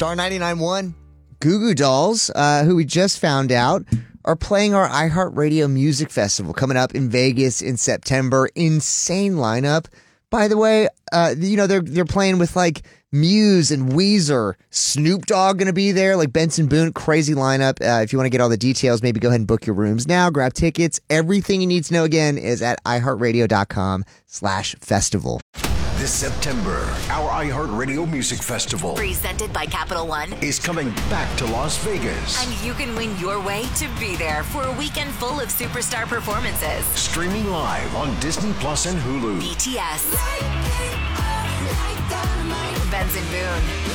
Star 99.1. Goo Goo Dolls, who we just found out, are playing our iHeartRadio Music Festival coming up in Vegas in September. Insane lineup. By the way, they're playing with like Muse and Weezer. Snoop Dogg going to be there, like Benson Boone. Crazy lineup. If you want to get all the details, maybe go ahead and book your rooms now. Grab tickets. Everything you need to know, again, is at iHeartRadio.com/festival. This September, our iHeartRadio Music Festival, presented by Capital One, is coming back to Las Vegas. And you can win your way to be there for a weekend full of superstar performances. Streaming live on Disney Plus and Hulu. BTS, Benson Boone,